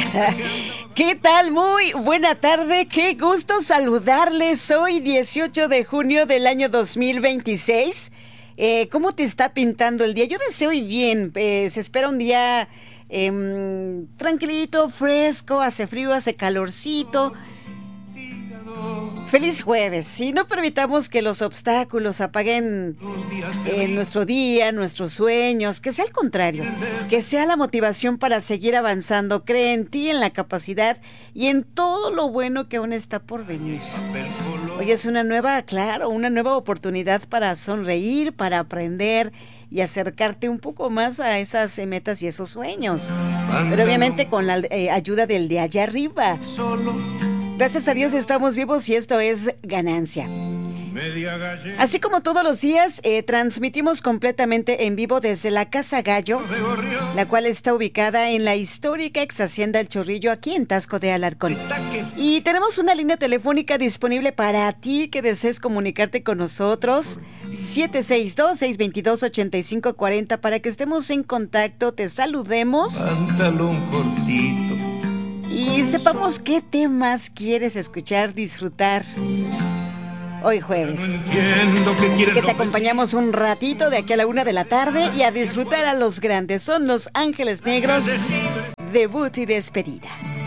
¿Qué tal? Muy buena tarde, qué gusto saludarles. Hoy 18 de junio del año 2026. ¿Cómo te está pintando el día? Yo deseo y bien, se espera un día tranquilito, fresco, hace frío, hace calorcito. Feliz jueves. Y no permitamos que los obstáculos apaguen nuestro día, nuestros sueños. Que sea al contrario, que sea la motivación para seguir avanzando. Cree en ti, en la capacidad y en todo lo bueno que aún está por venir. Hoy es una nueva oportunidad para sonreír, para aprender y acercarte un poco más a esas metas y esos sueños. Pero obviamente con la ayuda del de allá arriba. Gracias a Dios estamos vivos y esto es ganancia. Así como todos los días, transmitimos completamente en vivo desde la Casa Gallo, la cual está ubicada en la histórica ex Hacienda El Chorrillo, aquí en Taxco de Alarcón. Y tenemos una línea telefónica disponible para ti que desees comunicarte con nosotros, 762-622-8540, para que estemos en contacto, te saludemos. Pantalón cortito. Y sepamos qué temas quieres escuchar, disfrutar hoy jueves. Así que te acompañamos un ratito de aquí a la 1 de la tarde y a disfrutar a los grandes. Son Los Ángeles Negros, debut y despedida.